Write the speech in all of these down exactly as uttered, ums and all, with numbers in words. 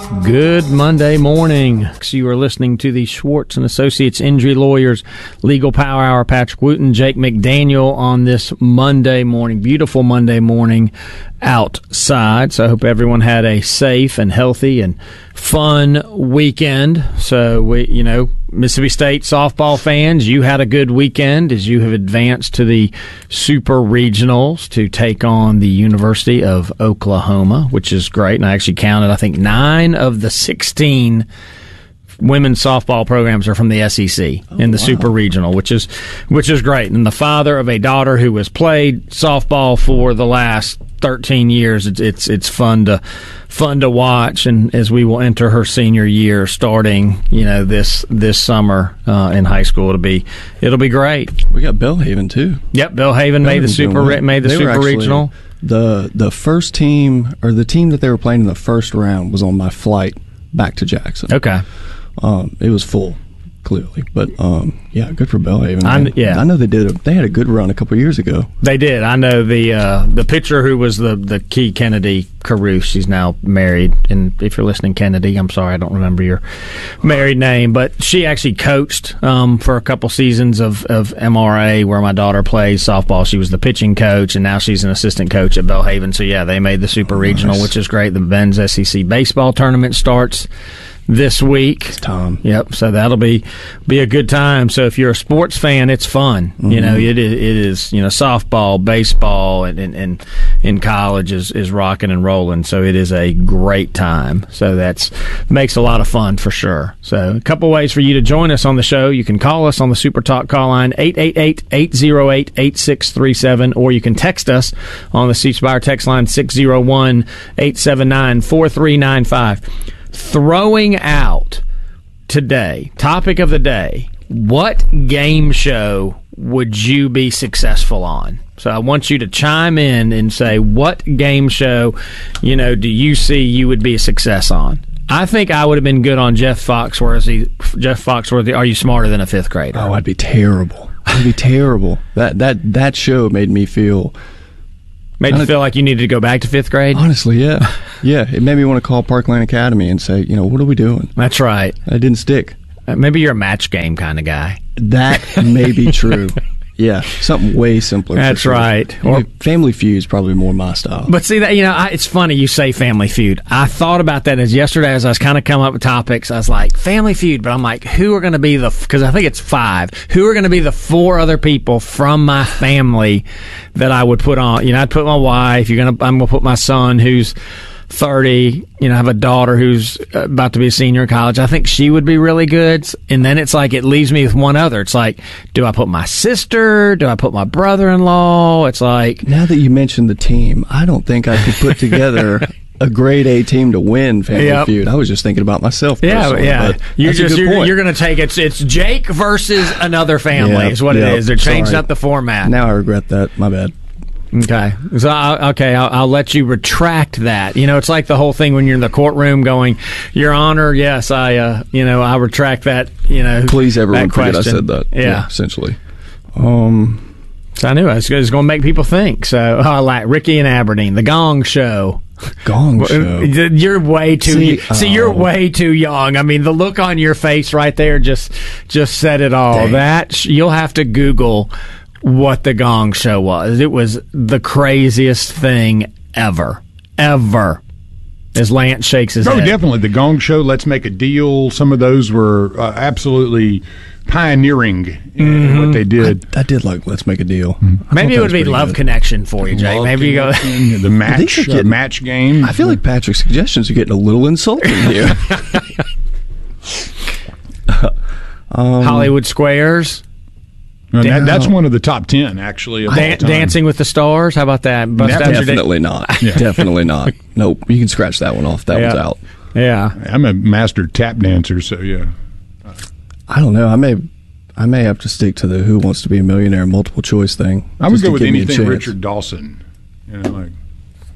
Good Monday morning. You are listening to the Schwartz and Associates Injury Lawyers Legal Power Hour. Patrick Wooten, Jake McDaniel on this Monday morning. Beautiful Monday morning outside. So I hope everyone had a safe and healthy and fun weekend. So we, you know, Mississippi State softball fans, you had a good weekend as you have advanced to the Super Regionals to take on the University of Oklahoma, which is great. And I actually counted, I think, nine of the sixteen women's softball programs are from the S E C oh, in the wow. Super Regional, which is which is great. And the father of a daughter who has played softball for the last thirteen years, it's it's, it's fun to fun to watch. And as we will enter her senior year, starting you know this this summer uh, in high school, it'll be it'll be great. We got Belhaven too. Yep, Belhaven made the super well. made the they Super Regional. The the first team or the team that they were playing in the first round was on my flight back to Jackson. Okay. Um, it was full, clearly, but um, yeah, good for Belhaven. I, yeah, I know they did. A, they had a good run a couple of years ago. They did. I know the uh, the pitcher who was the the key Kennedy Caruth. She's now married, and if you're listening, Kennedy, I'm sorry, I don't remember your married name, but she actually coached um, for a couple seasons of of M R A where my daughter plays softball. She was the pitching coach, and now she's an assistant coach at Belhaven. So yeah, they made the Super oh, Regional, nice. Which is great. The Ben's S E C baseball tournament starts this week. It's Tom. Yep. So that'll be be a good time. So if you're a sports fan, it's fun. Mm-hmm. You know, it is, it is. You know, softball, baseball, and and, and in college is is rocking and rolling. So it is a great time. So that's makes a lot of fun for sure. So a couple ways for you to join us on the show. You can call us on the Super Talk call line eight eight eight, eight oh eight, eight six three seven, or you can text us on the C Spire text line six oh one, eight seven nine, four three nine five. Throwing out today, topic of the day, what game show would you be successful on? So I want you to chime in and say, what game show, you know, do you see you would be a success on? I think I would have been good on Jeff Foxworthy. Jeff Foxworthy, Are You Smarter Than a Fifth Grader? Oh, I'd be terrible. I'd be terrible. That that that show made me feel... Made you feel like you needed to go back to fifth grade? Honestly, yeah. Yeah, it made me want to call Parkland Academy and say, you know, what are we doing? That's right. It didn't stick. Uh, maybe you're a match game kind of guy. That may be true. Yeah, something way simpler. That's sure. right. Or Family Feud is probably more my style. But see, that you know, I, it's funny you say Family Feud. I thought about that as yesterday as I was kind of coming up with topics. I was like, Family Feud, but I'm like, who are going to be the, because I think it's five, who are going to be the four other people from my family that I would put on? You know, I'd put my wife, you're gonna, I'm going to put my son who's thirty, you know, I have a daughter who's about to be a senior in college. I think she would be really good. And then it's like, it leaves me with one other. It's like, do I put my sister? Do I put my brother-in-law? It's like... Now that you mentioned the team, I don't think I could put together a grade A team to win Family yep. Feud. I was just thinking about myself personally. Yeah, yeah. You're just, you're, you're going to take it. It's Jake versus another family yep, is what yep. it is. They're changing Sorry. up the format. Now I regret that. My bad. Okay, so I'll, okay, I'll, I'll let you retract that. You know, it's like the whole thing when you're in the courtroom going, "Your Honor, yes, I, uh, you know, I retract that." You know, please, everyone, forget I said that. Yeah, yeah essentially. Um, so I knew I was, was going to make people think. So oh, I like Ricky and Aberdeen, The Gong Show. Gong Show. You're way too. See, oh. see, you're way too young. I mean, the look on your face right there just just said it all. Dang. That you'll have to Google what the Gong Show was. It was the craziest thing ever. Ever. As Lance shakes his oh, head. Oh, definitely. The Gong Show, Let's Make a Deal. Some of those were uh, absolutely pioneering in mm-hmm. what they did. I, I did like Let's Make a Deal. Mm-hmm. Maybe it would be Love good. Connection for you, Jake. Love Maybe you go... The match, getting, uh, match game. I feel like Patrick's suggestions are getting a little insulting here. um, Hollywood Squares. No, that, that's one of the top ten, actually. Of Dan- Dancing with the Stars? How about that? Bust Definitely not. Yeah. Definitely not. Nope. You can scratch that one off. That yeah. one's out. Yeah. I'm a master tap dancer, so yeah. I don't know. I may I may have to stick to the Who Wants to Be a Millionaire multiple choice thing. I would go with anything Richard Dawson. You know, like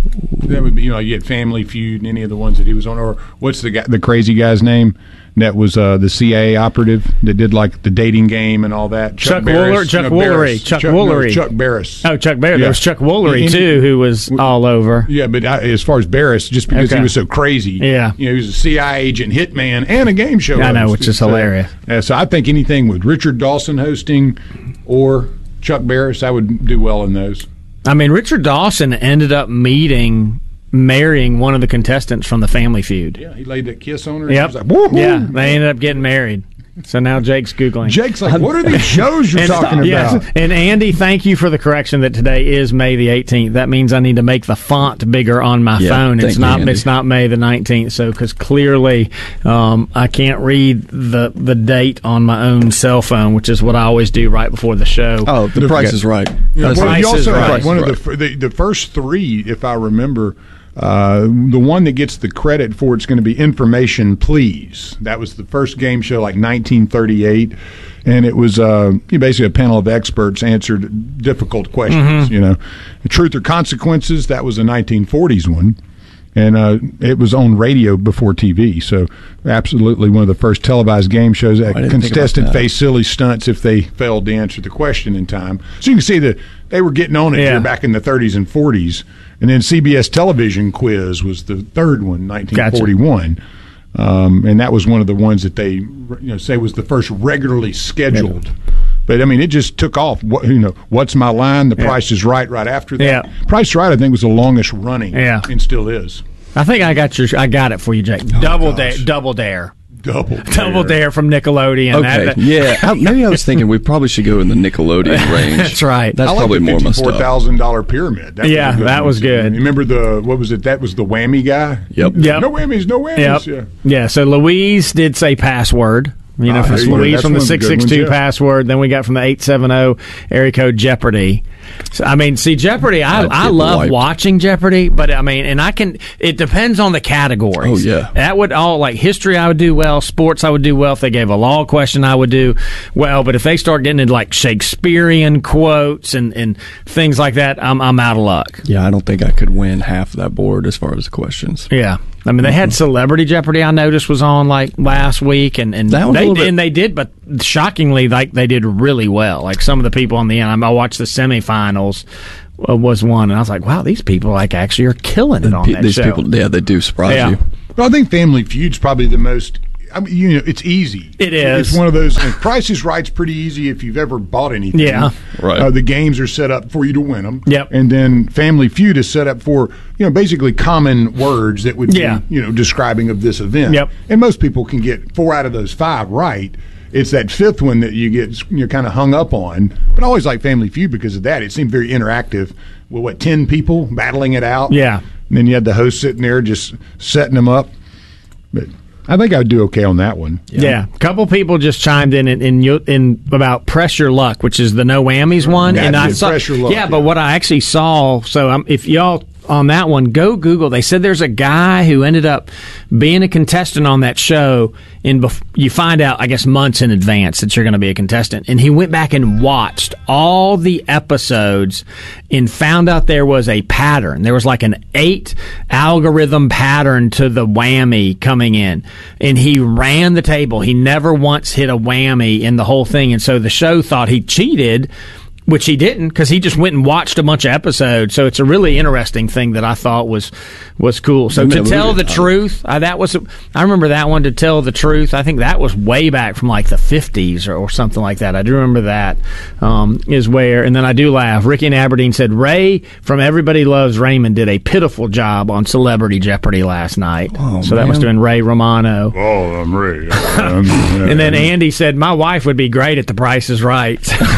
That would be, you know, you had Family Feud and any of the ones that he was on, or what's the guy, the crazy guy's name? That was uh, the C I A operative that did like the dating game and all that. Chuck, Chuck Woolery. Chuck no, Woolery. Chuck, Chuck Woolery. No, Chuck Barris. Oh, Chuck Barris. Yeah. There was Chuck Woolery, too, who was all over. Yeah, but I, as far as Barris, just because okay. he was so crazy. Yeah. You know, he was a C I A agent, hitman, and a game show I host. know, which is so, hilarious. Yeah, so I think anything with Richard Dawson hosting or Chuck Barris, I would do well in those. I mean, Richard Dawson ended up meeting... marrying one of the contestants from the Family Feud. Yeah, he laid that kiss on her. Yep. And like, yeah, they ended up getting married. So now Jake's Googling. Jake's like, what are these shows you're and, talking about? Yes. And Andy, thank you for the correction that today is May the eighteenth. That means I need to make the font bigger on my yeah, phone. It's not you, it's not May the nineteenth. So because clearly um, I can't read the the date on my own cell phone, which is what I always do right before the show. Oh, the price is right. Yeah, well, price you also is right. Like one of the, the the first three, if I remember. Uh, the one that gets the credit for it's going to be Information Please. That was the first game show, like nineteen thirty-eight, and it was uh, basically a panel of experts answered difficult questions. Mm-hmm. You know, Truth or Consequences. That was a nineteen forties one, and uh, it was on radio before T V. So, absolutely one of the first televised game shows. That oh, contestant faced silly stunts if they failed to answer the question in time. So you can see that they were getting on it yeah. here back in the thirties and forties. And then C B S Television Quiz was the third one, nineteen forty-one. Gotcha. Um, and that was one of the ones that they you know, say was the first regularly scheduled. Yeah. But, I mean, it just took off. What, you know, What's My Line? The yeah. Price is Right right after that. Yeah. Price is Right, I think, was the longest running yeah. and still is. I think I got your. I got it for you, Jake. Oh, double Dare. Double Dare. Double Dare. Double Dare from Nickelodeon. Okay, that, that. yeah. I, maybe I was thinking we probably should go in the Nickelodeon range. That's right. That's I like probably the more my stuff. fifty-four thousand dollars pyramid. That yeah, was that was good. You remember the, what was it? That was the whammy guy? Yep. yep. No whammies, no whammies. Yep. Yeah. yeah, so Louise did say password. You know, ah, from Louise from the six six two yeah. password. Then we got from the eight seven zero area code Jeopardy. So, I mean, see, Jeopardy, I, I love wiped. watching Jeopardy, but I mean, and I can, it depends on the categories. Oh, yeah. That would all, like history, I would do well. Sports, I would do well. If they gave a law question, I would do well. But if they start getting into like Shakespearean quotes and, and things like that, I'm, I'm out of luck. Yeah, I don't think I could win half of that board as far as the questions. Yeah. I mean, they had Celebrity Jeopardy, I noticed, was on like last week, and, and they bit- and they did, but shockingly, like they did really well. Like some of the people on the end, I watched the semifinals, uh, was one, and I was like, wow, these people like actually are killing it on P- that these show. People, yeah, they do surprise yeah. you. Well, I think Family Feud's probably the most. I mean, you know, it's easy. It is. It's one of those. And Price is Right's pretty easy if you've ever bought anything. Yeah, right. Uh, the games are set up for you to win them. Yep. And then Family Feud is set up for you know basically common words that would yeah. be you know describing of this event. Yep. And most people can get four out of those five right. It's that fifth one that you get you're kind of hung up on. But I always like Family Feud because of that. It seemed very interactive. With what ten people battling it out. Yeah. And then you had the host sitting there just setting them up. But I think I would do okay on that one. Yeah, yeah. A couple people just chimed in in, in in about Press Your Luck, which is the no whammies one, yeah, and I saw, Press Your Luck, yeah, yeah. But what I actually saw, so um, if y'all on that one, go Google. They said there's a guy who ended up being a contestant on that show, and bef- you find out, I guess, months in advance that you're going to be a contestant. And he went back and watched all the episodes and found out there was a pattern. There was like an eight algorithm pattern to the whammy coming in. And he ran the table. He never once hit a whammy in the whole thing. And so the show thought he cheated, which he didn't, because he just went and watched a bunch of episodes. So it's a really interesting thing that I thought was was cool. So to tell the truth, uh, that was I remember that one. To tell the truth, I think that was way back from like the fifties or, or something like that. I do remember that um, is where. And then I do laugh. Ricky in Aberdeen said Ray from Everybody Loves Raymond did a pitiful job on Celebrity Jeopardy last night. Oh, so that man. must have been Ray Romano. Oh, I'm Ray. Um, and then Andy said my wife would be great at The Price is Right.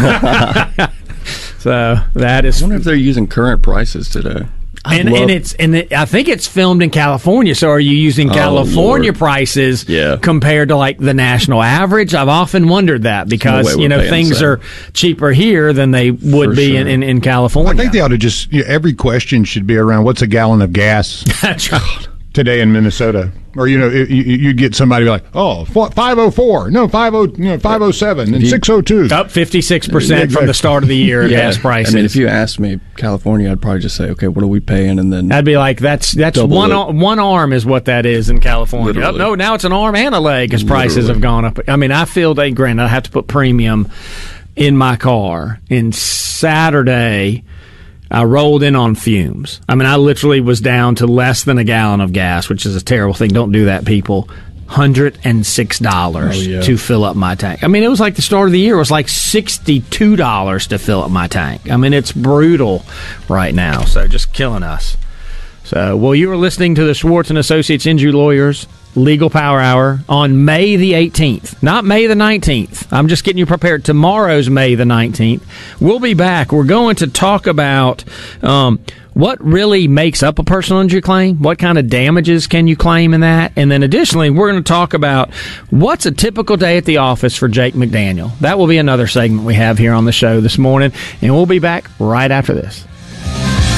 So that is. I wonder if they're using current prices today. And, and it's and it, I think it's filmed in California. So are you using California oh, prices yeah. compared to like the national average? I've often wondered that because no you know things so. are cheaper here than they would For be sure. in, in, in California. I think they ought to just you know, every question should be around what's a gallon of gas. That's right. today in Minnesota. Or, you know, it, you, you'd get somebody like, oh, five oh four, no, fifty, you know, five oh seven, and six oh two. Up fifty-six percent from the start of the year in yeah. gas prices. I mean, if you asked me California, I'd probably just say, okay, what are we paying? And then I'd be like, that's that's one it. one arm is what that is in California. Oh, no, now it's an arm and a leg as prices Literally. have gone up. I mean, I feel they, granted, I have to put premium in my car. And Saturday, I rolled in on fumes. I mean, I literally was down to less than a gallon of gas, which is a terrible thing. Don't do that, people. one hundred six dollars oh, yeah. to fill up my tank. I mean, it was like the start of the year. It was like sixty-two dollars to fill up my tank. I mean, it's brutal right now, so just killing us. So, well, you are listening to the Schwartz and Associates Injury Lawyers Legal Power Hour on May the eighteenth, not May the nineteenth. I'm just getting you prepared. Tomorrow's May the nineteenth. We'll be back. We're going to talk about um, what really makes up a personal injury claim, what kind of damages can you claim in that, and then additionally, we're going to talk about what's a typical day at the office for Jake McDaniel. That will be another segment we have here on the show this morning, and we'll be back right after this.